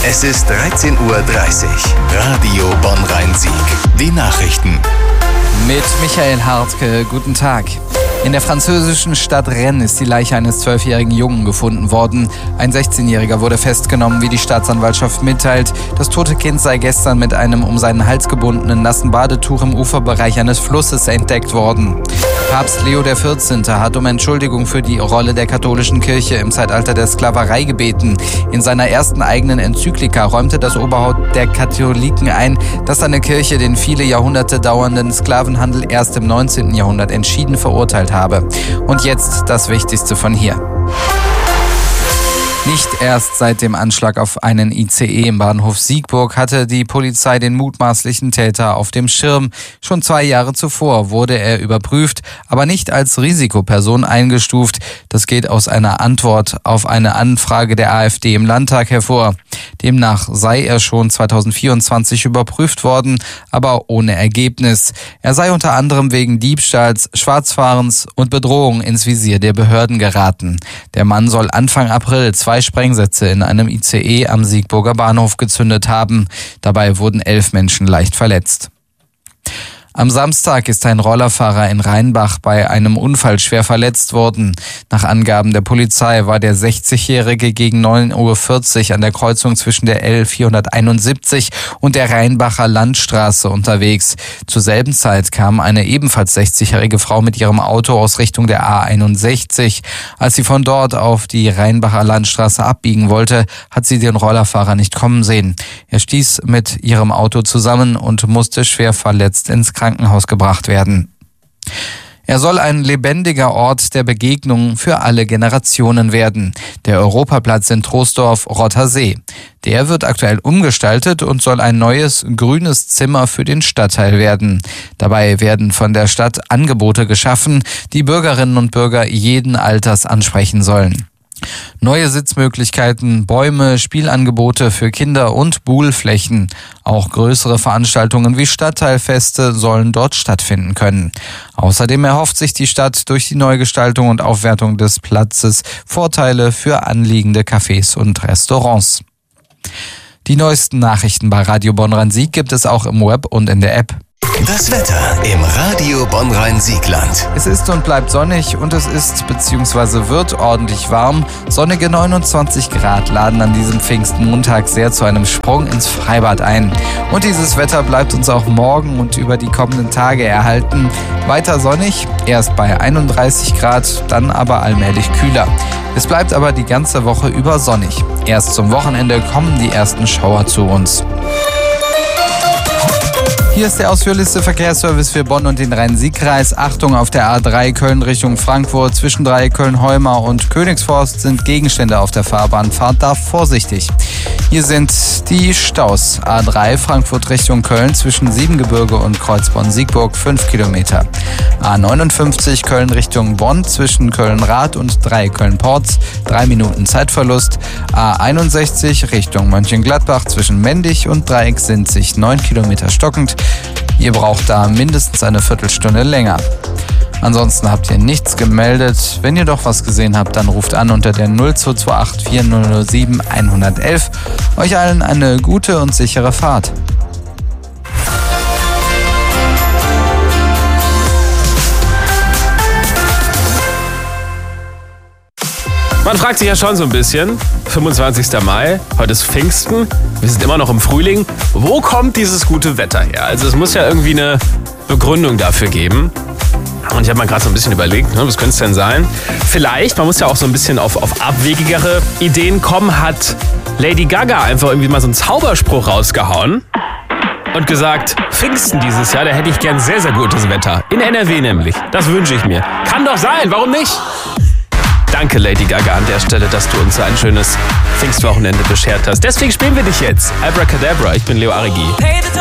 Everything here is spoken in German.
Es ist 13:30 Uhr. Radio Bonn-Rhein-Sieg. Die Nachrichten. Mit Michael Hartke, guten Tag. In der französischen Stadt Rennes ist die Leiche eines 12-jährigen Jungen gefunden worden. Ein 16-Jähriger wurde festgenommen, wie die Staatsanwaltschaft mitteilt. Das tote Kind sei gestern mit einem um seinen Hals gebundenen nassen Badetuch im Uferbereich eines Flusses entdeckt worden. Papst Leo XIV. Hat um Entschuldigung für die Rolle der katholischen Kirche im Zeitalter der Sklaverei gebeten. In seiner ersten eigenen Enzyklika räumte das Oberhaupt der Katholiken ein, dass seine Kirche den viele Jahrhunderte dauernden Sklavenhandel erst im 19. Jahrhundert entschieden verurteilt habe. Und jetzt das Wichtigste von hier. Nicht erst seit dem Anschlag auf einen ICE im Bahnhof Siegburg hatte die Polizei den mutmaßlichen Täter auf dem Schirm. Schon 2 Jahre zuvor wurde er überprüft, aber nicht als Risikoperson eingestuft. Das geht aus einer Antwort auf eine Anfrage der AfD im Landtag hervor. Demnach sei er schon 2024 überprüft worden, aber ohne Ergebnis. Er sei unter anderem wegen Diebstahls, Schwarzfahrens und Bedrohung ins Visier der Behörden geraten. Der Mann soll Anfang April 2 Sprengsätze in einem ICE am Siegburger Bahnhof gezündet haben. Dabei wurden 11 Menschen leicht verletzt. Am Samstag ist ein Rollerfahrer in Rheinbach bei einem Unfall schwer verletzt worden. Nach Angaben der Polizei war der 60-Jährige gegen 9:40 Uhr an der Kreuzung zwischen der L471 und der Rheinbacher Landstraße unterwegs. Zur selben Zeit kam eine ebenfalls 60-jährige Frau mit ihrem Auto aus Richtung der A61. Als sie von dort auf die Rheinbacher Landstraße abbiegen wollte, hat sie den Rollerfahrer nicht kommen sehen. Er stieß mit ihrem Auto zusammen und musste schwer verletzt ins Krankenhaus gebracht werden. Er soll ein lebendiger Ort der Begegnung für alle Generationen werden. Der Europaplatz in Troisdorf-Rottersee. Der wird aktuell umgestaltet und soll ein neues grünes Zimmer für den Stadtteil werden. Dabei werden von der Stadt Angebote geschaffen, die Bürgerinnen und Bürger jeden Alters ansprechen sollen. Neue Sitzmöglichkeiten, Bäume, Spielangebote für Kinder und Buhlflächen. Auch größere Veranstaltungen wie Stadtteilfeste sollen dort stattfinden können. Außerdem erhofft sich die Stadt durch die Neugestaltung und Aufwertung des Platzes Vorteile für anliegende Cafés und Restaurants. Die neuesten Nachrichten bei Radio Bonn-Rhein-Sieg gibt es auch im Web und in der App. Das Wetter im Radio Bonn-Rhein-Siegland. Es ist und bleibt sonnig und es ist bzw. wird ordentlich warm. Sonnige 29 Grad laden an diesem Pfingstmontag sehr zu einem Sprung ins Freibad ein. Und dieses Wetter bleibt uns auch morgen und über die kommenden Tage erhalten. Weiter sonnig, erst bei 31 Grad, dann aber allmählich kühler. Es bleibt aber die ganze Woche über sonnig. Erst zum Wochenende kommen die ersten Schauer zu uns. Hier ist der ausführlichste Verkehrsservice für Bonn und den Rhein-Sieg-Kreis. Achtung, auf der A3 Köln Richtung Frankfurt. Zwischen Köln-Heumar und Königsforst sind Gegenstände auf der Fahrbahn. Fahrt da vorsichtig. Hier sind die Staus. A3 Frankfurt Richtung Köln zwischen Siebengebirge und Kreuzbonn-Siegburg 5 Kilometer. A59 Köln Richtung Bonn zwischen Köln-Rath und Köln-Porz 3 Minuten Zeitverlust. A61 Richtung Mönchengladbach zwischen Mendig und Dreiecksinzig 9 Kilometer stockend. Ihr braucht da mindestens eine Viertelstunde länger. Ansonsten habt ihr nichts gemeldet. Wenn ihr doch was gesehen habt, dann ruft an unter der 0228 4007 111. Euch allen eine gute und sichere Fahrt. Man fragt sich ja schon so ein bisschen, 25. Mai, heute ist Pfingsten, wir sind immer noch im Frühling. Wo kommt dieses gute Wetter her? Also es muss ja irgendwie eine Begründung dafür geben. Und ich habe mal gerade so ein bisschen überlegt, was könnte es denn sein? Vielleicht, man muss ja auch so ein bisschen auf abwegigere Ideen kommen, hat Lady Gaga einfach irgendwie mal so einen Zauberspruch rausgehauen und gesagt, Pfingsten dieses Jahr, da hätte ich gern sehr, sehr gutes Wetter. In NRW nämlich, das wünsche ich mir. Kann doch sein, warum nicht? Danke, Lady Gaga, an der Stelle, dass du uns so ein schönes Pfingstwochenende beschert hast. Deswegen spielen wir dich jetzt. Abracadabra, ich bin Leo Arigi.